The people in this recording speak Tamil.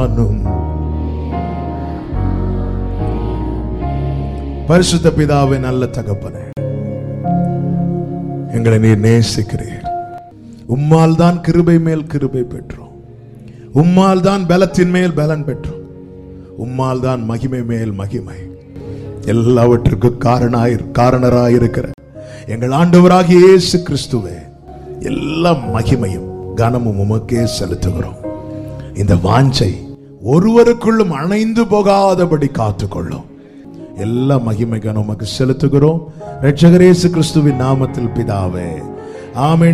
பரிசுத்த பிதாவே, நல்ல தகப்பனே, எங்களை நீர் நேசிக்கிறீர். உம்மால் தான் கிருபை மேல் கிருபை பெற்றோம். உம்மால் தான் பலத்தின் மேல் பலன் பெற்றோம். உம்மால் தான் மகிமை மேல் மகிமை. எல்லாவற்றுக்கும் காரணராயிருக்கிற எங்கள் ஆண்டவராகிய இயேசு கிறிஸ்துவே, எல்லா மகிமையும் கனமும் உமக்கே செலுத்துகிறோம். இந்த வாஞ்சை ஒருவருக்குள்ளும் அணைந்து போகாதபடி காத்துக்கொள்ளும். எல்லா மகிமை கனம் உமக்கு செலுத்துகிறோம். இரட்சகர் இயேசு கிறிஸ்துவின் நாமத்தில் பிதாவே, ஆமென்.